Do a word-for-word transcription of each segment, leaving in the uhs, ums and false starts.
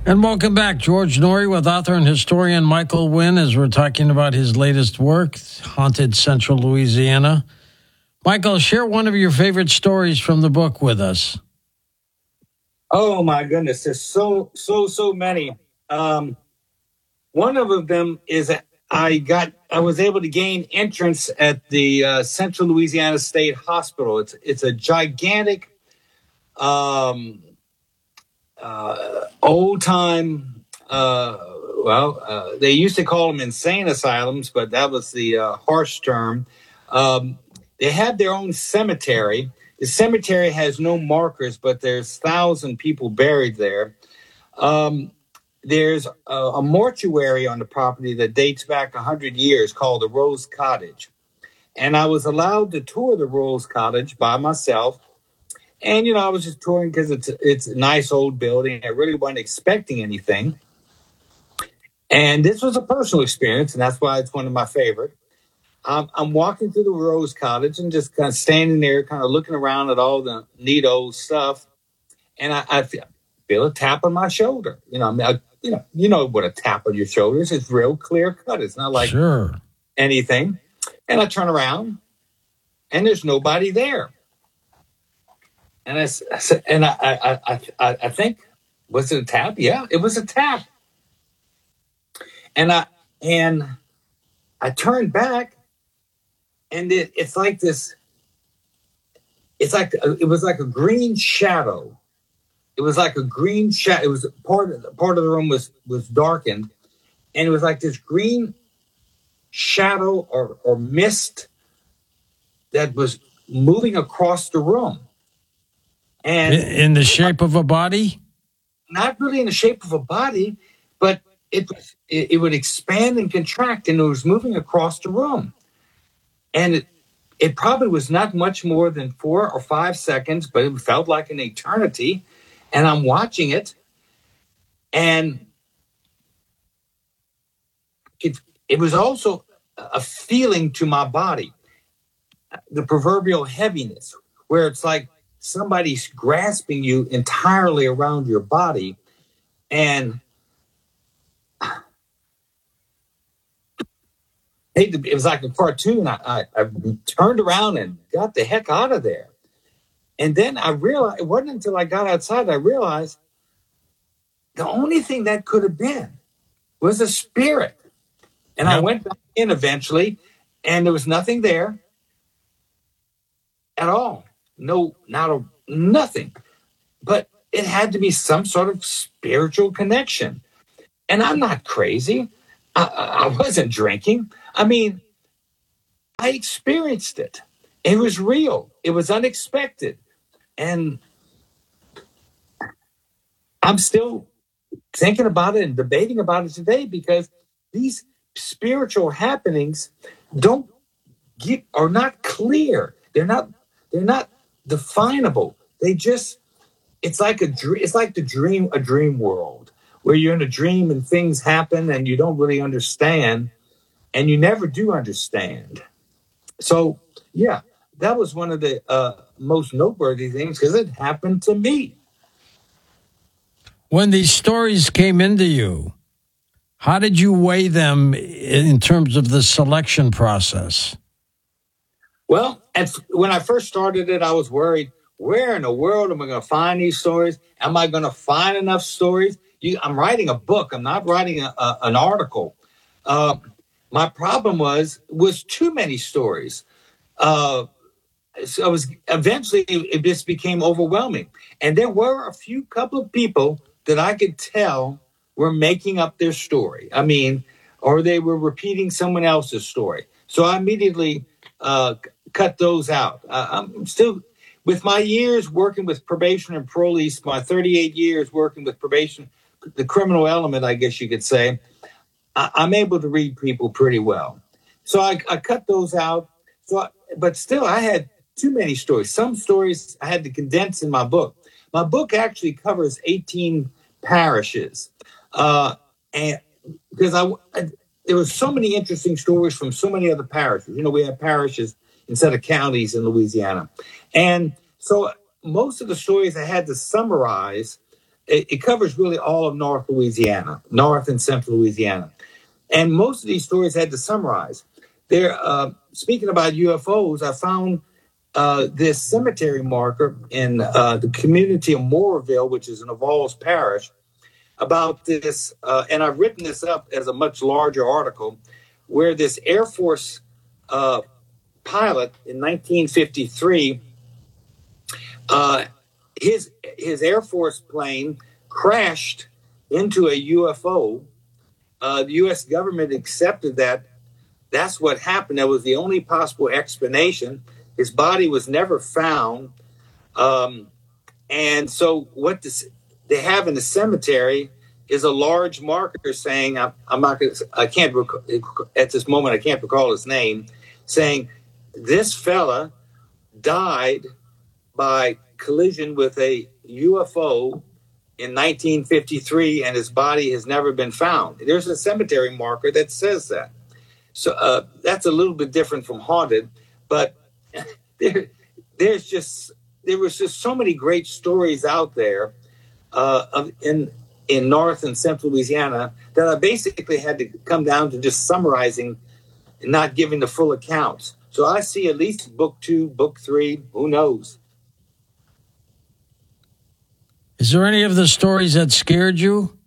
And welcome back. George Noory with author and historian Michael Wynn as we're talking about his latest work, Haunted Central Louisiana. Michael, share one of your favorite stories from the book with us. Oh, my goodness. There's so, so, so many. Um, one of them is that I got, I was able to gain entrance at the uh, Central Louisiana State Hospital. It's, it's a gigantic, um, uh, old time, uh, well, uh, they used to call them insane asylums, but that was the uh, harsh term. Um, they had their own cemetery. The cemetery has no markers, but there's thousand people buried there. Um, there's a, a mortuary on the property that dates back one hundred years called the Rose Cottage. And I was allowed to tour the Rose Cottage by myself. And, you know, I was just touring because it's, it's a nice old building. I really wasn't expecting anything. And this was a personal experience, and that's why it's one of my favorite. Um, I'm walking through the Rose Cottage and just kind of standing there, kind of looking around at all the neat old stuff. And I, I feel, feel a tap on my shoulder. You know, I mean, I, you know, you know what a tap on your shoulder is. It's real clear cut. It's not like sure. anything. And I turn around, and there's nobody there. And I, and I, I, I, I think, was it a tap? Yeah, it was a tap. And I, and I turned back, and it, it's like this. It's like it was like a green shadow. It was like a green shadow. It was part of part of the room was was darkened, and it was like this green shadow or or mist that was moving across the room. And in the shape of a body? Not really in the shape of a body, but it, it it would expand and contract, and it was moving across the room. And it, it probably was not much more than four or five seconds, but it felt like an eternity. And I'm watching it, and it, it was also a feeling to my body, the proverbial heaviness, where it's like somebody's grasping you entirely around your body. And it was like a cartoon. I, I, I turned around and got the heck out of there. And then I realized, it wasn't until I got outside I realized the only thing that could have been was a spirit. And yep. I went back in eventually, and there was nothing there at all. No, not a, nothing. But it had to be some sort of spiritual connection. And I'm not crazy. I, I wasn't drinking. I mean, I experienced it. It was real. It was unexpected. And I'm still thinking about it and debating about it today because these spiritual happenings don't get, are not clear. They're not, they're not definable. They just, it's like a dream. It's like the dream, a dream world where you're in a dream and things happen and you don't really understand, and you never do understand. So, yeah, that was one of the uh, most noteworthy things because it happened to me. When these stories came into you, how did you weigh them in terms of the selection process? Well, at, when I first started it, I was worried, where in the world am I going to find these stories? Am I going to find enough stories? You, I'm writing a book. I'm not writing a, a, an article. Uh, my problem was, was too many stories. Uh, so I was eventually it just became overwhelming. And there were a few couple of people that I could tell were making up their story. I mean, or they were repeating someone else's story. So I immediately uh, cut those out. Uh, I'm still, with my years working with probation and parolees, my thirty-eight years working with probation, the criminal element, I guess you could say, I, I'm able to read people pretty well. So I, I cut those out. So, I, but still, I had too many stories. Some stories I had to condense in my book. My book actually covers eighteen parishes, uh, and because I, I there were so many interesting stories from so many other parishes. You know, we have parishes instead of counties in Louisiana, and so most of the stories I had to summarize it, it covers really all of North Louisiana, North and Central Louisiana. And most of these stories had to summarize. There, uh, speaking about U F Os, I found uh, this cemetery marker in uh, the community of Moorville, which is in Avals Parish, about this, uh, and I've written this up as a much larger article, where this Air Force uh, pilot in nineteen fifty-three, uh, his his Air Force plane crashed into a U F O. Uh, the U S government accepted that. That's what happened. That was the only possible explanation. His body was never found. Um, and so what this, they have in the cemetery is a large marker saying, I'm, I'm not going to, I can't, rec- at this moment, I can't recall his name, saying this fella died by collision with a U F O in nineteen fifty-three, and his body has never been found. There's a cemetery marker that says that. So uh, that's a little bit different from haunted, but there, there's just there was just so many great stories out there uh, of, in in North and Central Louisiana that I basically had to come down to just summarizing and not giving the full accounts. So I see at least book two, book three, who knows. Is there any of the stories that scared you?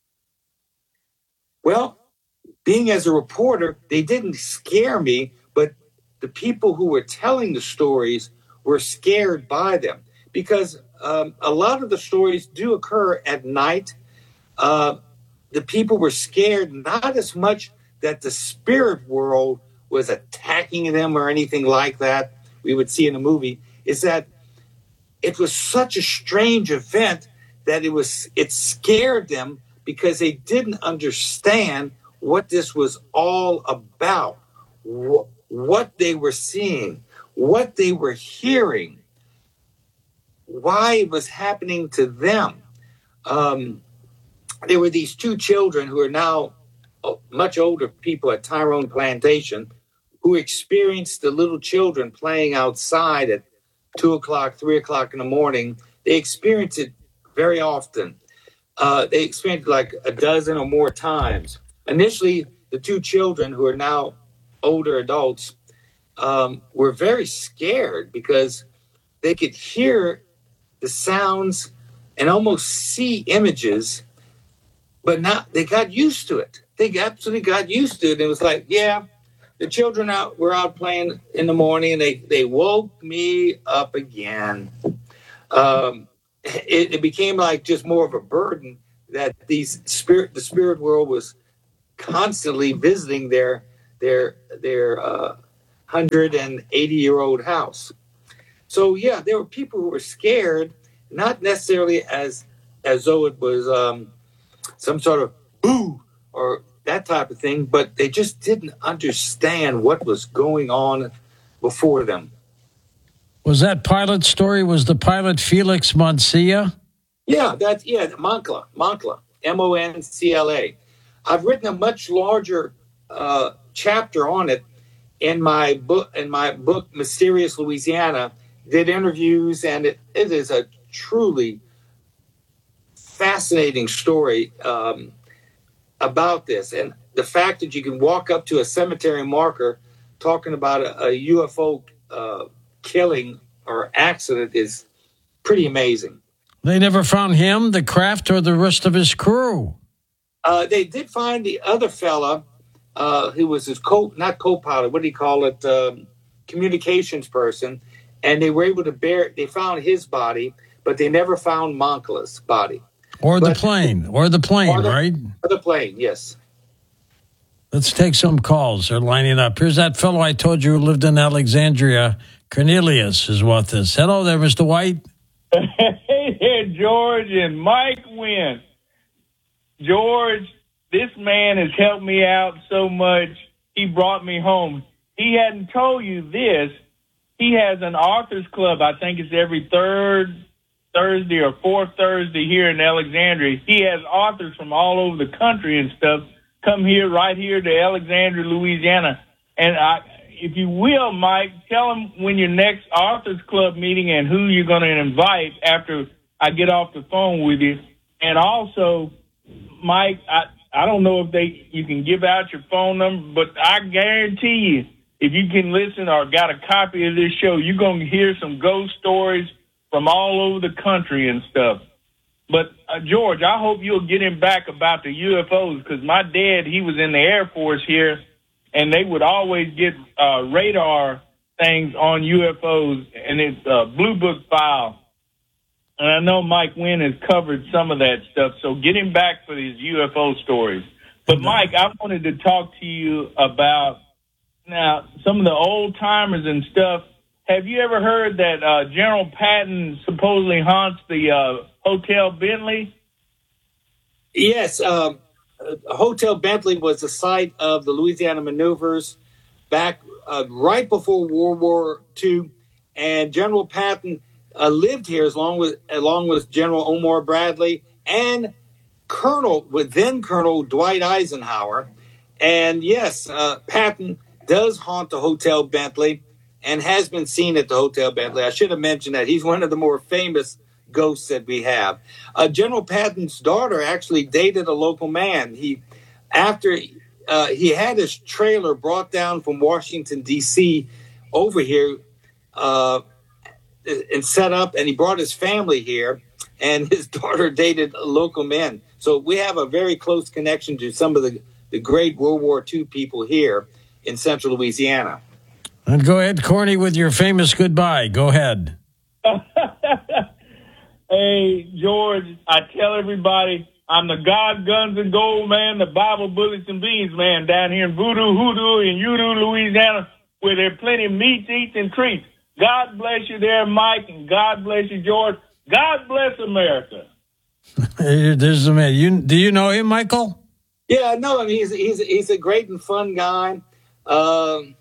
Well, being as a reporter, they didn't scare me, but the people who were telling the stories were scared by them because um, a lot of the stories do occur at night. Uh, the people were scared not as much that the spirit world was attacking them or anything like that we would see in a movie, is that it was such a strange event that it was it scared them because they didn't understand what this was all about, wh- what they were seeing, what they were hearing, why it was happening to them. Um, there were these two children who are now much older people at Tyrone Plantation who experienced the little children playing outside at two o'clock, three o'clock in the morning. They experienced it very often. Uh, they experienced it like a dozen or more times. Initially, the two children, who are now older adults, um, were very scared because they could hear the sounds and almost see images, but not. They got used to it. They absolutely got used to it. It was like, yeah, the children out were out playing in the morning, and they, they woke me up again. Um, it, it became like just more of a burden that these spirit, the spirit world was constantly visiting their their their uh, one hundred eighty year old house. So yeah, there were people who were scared, not necessarily as as though it was um, some sort of boo or that type of thing, but they just didn't understand what was going on before them. Was that pilot story, was the pilot Felix Moncilla? Yeah, that's, yeah, Moncla, Moncla, M O N C L A. I've written a much larger uh, chapter on it in my book, in my book, Mysterious Louisiana. Did interviews, and it, it is a truly fascinating story um, about this. And the fact that you can walk up to a cemetery marker talking about a, a U F O uh, killing or accident is pretty amazing. They never found him, the craft, or the rest of his crew. Uh, they did find the other fella uh, who was his co, not co-pilot, what do you call it, um, communications person, and they were able to bear, they found his body, but they never found Moncla's body. Or but, the plane, or the plane, or the, right? Or the plane, yes. Let's take some calls. They're lining up. Here's that fellow I told you who lived in Alexandria. Cornelius is what this. Hello there, Mister White. Hey there, George and Mike Wynn. George, this man has helped me out so much. He brought me home. He hadn't told you this. He has an authors club. I think it's every third Thursday or fourth Thursday here in Alexandria. He has authors from all over the country and stuff come here, right here to Alexandria, Louisiana. And I, if you will, Mike, tell him when your next authors club meeting and who you're going to invite after I get off the phone with you. And also, Mike, I, I don't know if they you can give out your phone number, but I guarantee you, if you can listen or got a copy of this show, you're going to hear some ghost stories from all over the country and stuff. But, uh, George, I hope you'll get him back about the U F Os, because my dad, he was in the Air Force here, and they would always get uh, radar things on U F Os, and it's a Blue Book file. And I know Mike Wynn has covered some of that stuff, so get him back for these U F O stories. But, Mike, I wanted to talk to you about, now, some of the old-timers and stuff. Have you ever heard that uh, General Patton supposedly haunts the uh, Hotel Bentley? Yes. Um, Hotel Bentley was the site of the Louisiana maneuvers back uh, right before World War Two. And General Patton uh, lived here as long with, along with General Omar Bradley and Colonel, with then Colonel Dwight Eisenhower. And yes, uh, Patton does haunt the Hotel Bentley and has been seen at the Hotel Bentley. I should have mentioned that. He's one of the more famous ghosts that we have. Uh, General Patton's daughter actually dated a local man. He, after uh, he had his trailer brought down from Washington, D C over here uh, and set up, and he brought his family here, and his daughter dated local men. So we have a very close connection to some of the, the great World War Two people here in central Louisiana. And go ahead, Corny, with your famous goodbye. Go ahead. Hey, George, I tell everybody I'm the God, Guns, and Gold man, the Bible, Bullets, and Beans man down here in Voodoo, Hoodoo, and Udo, Louisiana, where there are plenty of meats, eats, and treats. God bless you there, Mike, and God bless you, George. God bless America. There's the man. You, do you know him, Michael? Yeah, no, I mean, he's, he's, he's a great and fun guy. Um,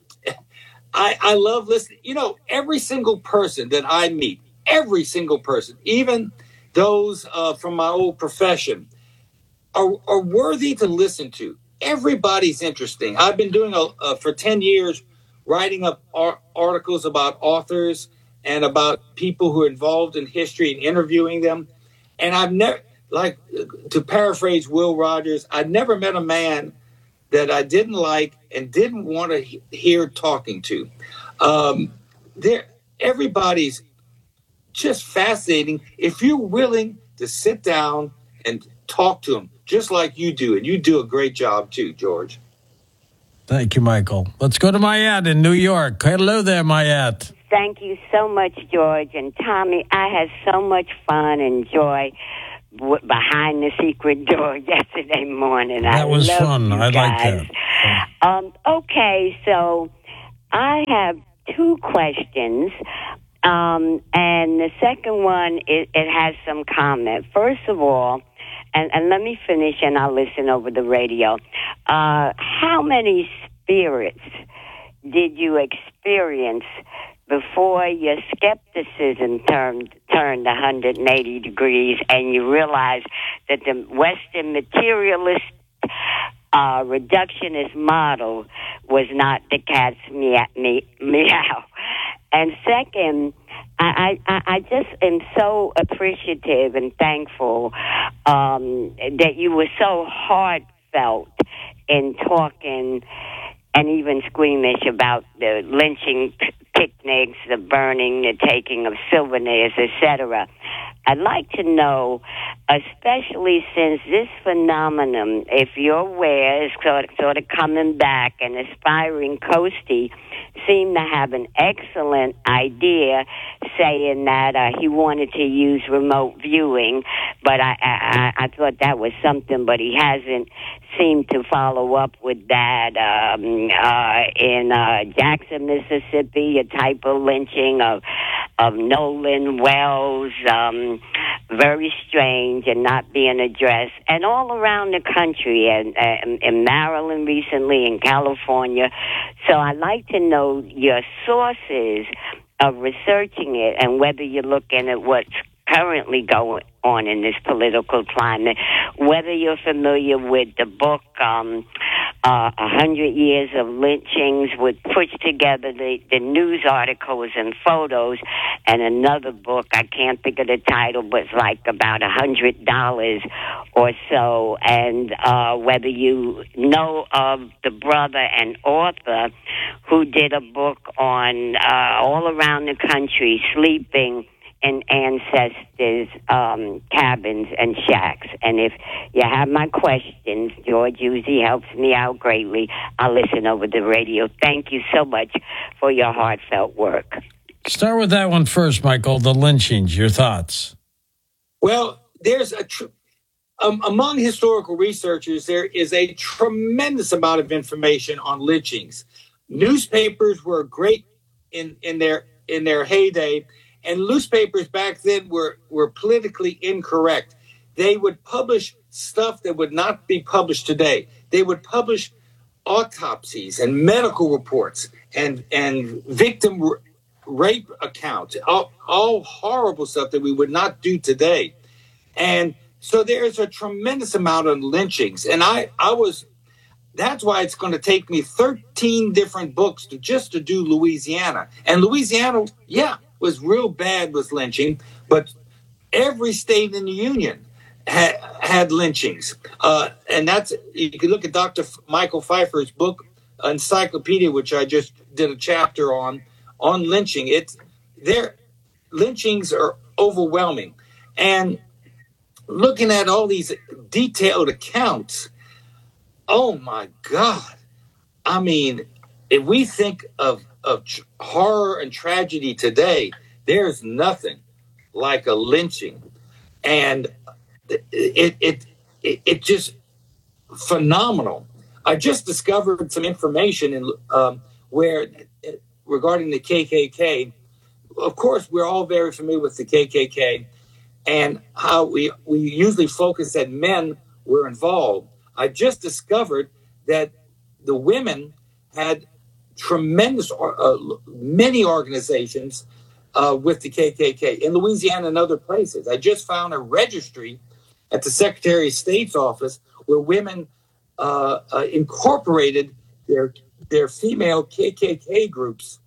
I, I love listening. You know, every single person that I meet, every single person, even those uh, from my old profession, are, are worthy to listen to. Everybody's interesting. I've been doing a, uh, for ten years, writing up ar- articles about authors and about people who are involved in history and interviewing them. And I've never, like, to paraphrase Will Rogers, I've never met a man that I didn't like and didn't want to he- hear talking to. Um, there, everybody's just fascinating if you're willing to sit down and talk to them, just like you do. And you do a great job too, George. Thank you, Michael. Let's go to Mayat in New York. Hello there, Mayat. Thank you so much, George. And Tommy, I had so much fun and joy w- behind the secret door yesterday morning. That I was love fun. you I like guys. that. Um, okay, so I have two questions. Um, and the second one, it, it has some comment. First of all, and, and let me finish and I'll listen over the radio. Uh, how many spirits did you experience before your skepticism turned turned one hundred eighty degrees and you realized that the Western materialist uh, reductionist model was not the cat's meow? meow. And second, I, I, I just am so appreciative and thankful um, that you were so heartfelt in talking and even squeamish about the lynching p- picnics, the burning, the taking of souvenirs, et cetera. I'd like to know, especially since this phenomenon, if you're aware, is sort of, sort of coming back, and aspiring Coastie seemed to have an excellent idea saying that uh, he wanted to use remote viewing, but I, I, I thought that was something, but he hasn't seemed to follow up with that um, uh, in uh, Jackson, Mississippi, a type of lynching of of Nolan Wells, um, very strange and not being addressed, and all around the country, and, and in Maryland recently, in California. So I'd like to know your sources of researching it and whether you're looking at what's currently going on in this political climate, whether you're familiar with the book um, uh, A Hundred Years of Lynchings, would put together the, the news articles and photos, and another book, I can't think of the title, but it's like about a hundred dollars or so. And uh, whether you know of the brother and author who did a book on uh, all around the country, sleeping in ancestors' um, cabins and shacks. And if you have my questions, George usually helps me out greatly. I'll listen over the radio. Thank you so much for your heartfelt work. Start with that one first, Michael, the lynchings. Your thoughts? Well, there's a tr- um, among historical researchers, there is a tremendous amount of information on lynchings. Newspapers were great in, in their in their heyday, and newspapers back then were, were politically incorrect. They would publish stuff that would not be published today. They would publish autopsies and medical reports and and victim r- rape accounts, all, all horrible stuff that we would not do today. And so there's a tremendous amount of lynchings. And I, I was, that's why it's going to take me thirteen different books to just to do Louisiana. And Louisiana, yeah, was real bad with lynching, but every state in the Union had, had lynchings. Uh, and that's, you can look at Doctor Michael Pfeiffer's book, Encyclopedia, which I just did a chapter on, on lynching. It's their lynchings are overwhelming. And looking at all these detailed accounts, oh my God. I mean, if we think of, of tr- horror and tragedy today, there's nothing like a lynching. And it, it, it, it, it just phenomenal. I just discovered some information in, um, where regarding the K K K. Of course, we're all very familiar with the K K K and how we, we usually focus that men were involved. I just discovered that the women had tremendous, uh, many organizations uh, with the K K K in Louisiana and other places. I just found a registry at the Secretary of State's office where women uh, uh, incorporated their their female K K K groups.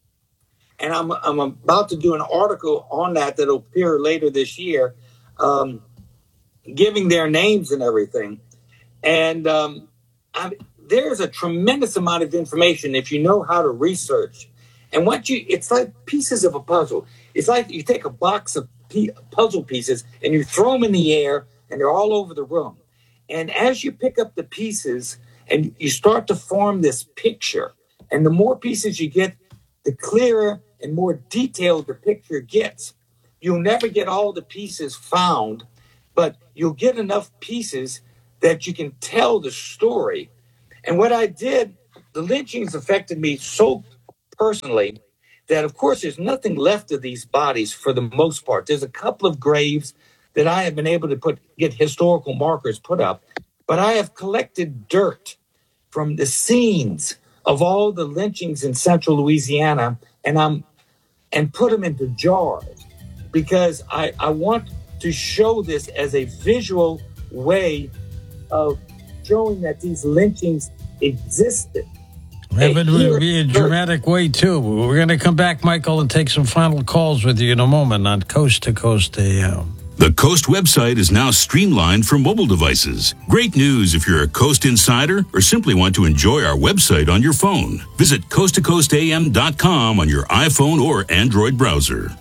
And I'm I'm about to do an article on that that'll appear later this year, um, giving their names and everything. And um, I, there's a tremendous amount of information if you know how to research. And once you, it's like pieces of a puzzle. It's like you take a box of p- puzzle pieces and you throw them in the air, and they're all over the room. And as you pick up the pieces and you start to form this picture, and the more pieces you get, the clearer and more detailed the picture gets. You'll never get all the pieces found, but you'll get enough pieces that you can tell the story. And what I did, the lynchings affected me so personally that, of course, there's nothing left of these bodies for the most part. There's a couple of graves that I have been able to put get historical markers put up, but I have collected dirt from the scenes of all the lynchings in central Louisiana, and I'm and put them into jars because I, I want to show this as a visual way of showing that these lynchings existed. It would be a dramatic way, too. We're going to come back, Michael, and take some final calls with you in a moment on Coast to Coast A M. The Coast website is now streamlined for mobile devices. Great news if you're a Coast insider or simply want to enjoy our website on your phone. Visit coast to coast a m dot com on your iPhone or Android browser.